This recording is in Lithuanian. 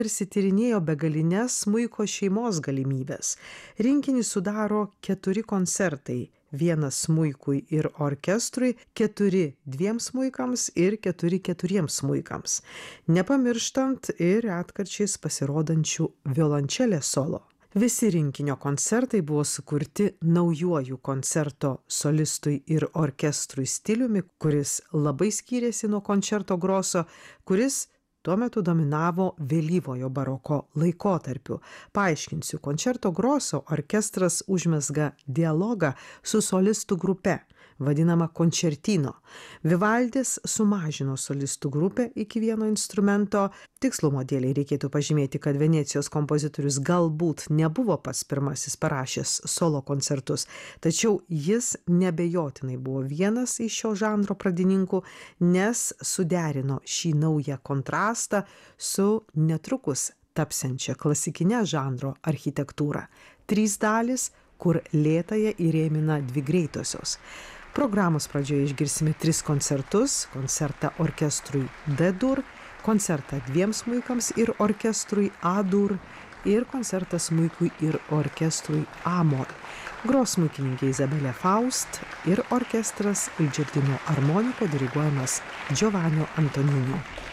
tarsi tyrinėjo begalinės smuiko šeimos galimybes. Rinkinį sudaro 4 koncertai - 1 smuikui ir orkestrui, 4 2 smuikams ir 4 4 smuikams, nepamirštant ir retkarčiais pasirodančių violončelės solo. Visi rinkinio koncertai buvo sukurti naujuoju koncerto solistui ir orkestrui stiliumi, kuris labai skyrėsi nuo koncerto grosso, kuris tuo metu dominavo vėlyvojo baroko laikotarpiu. Paaiškinsiu, koncerto grosso orkestras užmezga dialogą su solistų grupe, vadinama koncertino. Vivaldis sumažino solistų grupę iki 1 instrumento. Tikslumo dėlei reikėtų pažymėti, kad Venecijos kompozitorius galbūt nebuvo pats pirmasis parašęs solo koncertus, tačiau jis nebejotinai buvo vienas iš šio žanro pradininkų, nes suderino šį naują kontrastą su netrukus tapsiančia klasikinė žanro architektūra. 3 dalys, kur lėtąją įrėmina 2 greitosios. Programos pradžioje išgirsime 3 koncertus - koncertą orkestrui D-dur, koncertą 2 smuikams ir orkestrui A-dur ir koncertą smuikui ir orkestrui A-mol. Gros smuikininkė Izabelė Faust ir orkestras Il Giardino Armonico diriguojamas Giovanni Antonino.